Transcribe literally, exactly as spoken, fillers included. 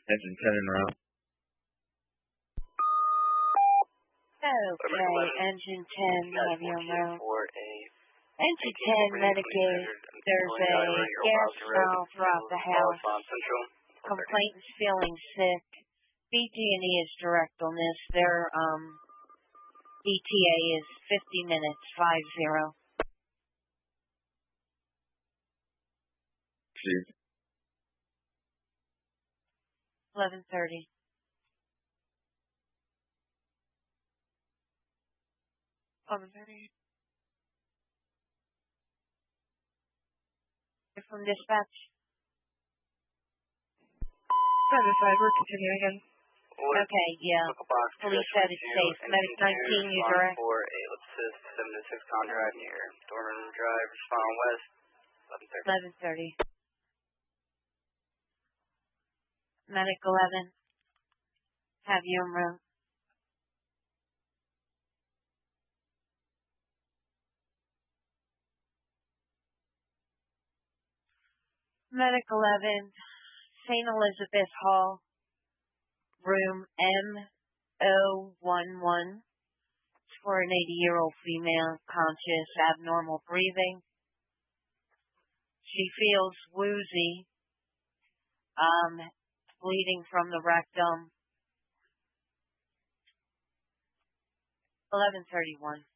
Engine ten en route. Okay, engine ten, have you en route. Engine ten, Medicaid, there's a gas smell throughout the house. Complaint is feeling sick. B G and E is direct illness. Their um, E T A is fifty minutes, five zero. Please. eleven thirty. eleven thirty. From dispatch. seven five, we're continuing again. Okay, yeah. Police said it's safe. Medic nineteen, you direct. For a Lipsis seven six Conrad near Dorman Drive, respond west, eleven thirty. Medic eleven, have you en route. Medic eleven, Saint Elizabeth Hall, room M O one one. It's for an eighty-year-old female, conscious, abnormal breathing. She feels woozy, um, bleeding from the rectum. eleven thirty-one.